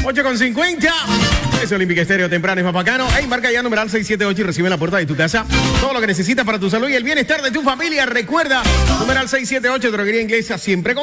8:50. Es Olímpica Estéreo, temprano es más bacano. Hey, marca ya numeral 678 y recibe en la puerta de tu casa todo lo que necesitas para tu salud y el bienestar de tu familia. Recuerda, numeral 678, droguería inglesa, siempre con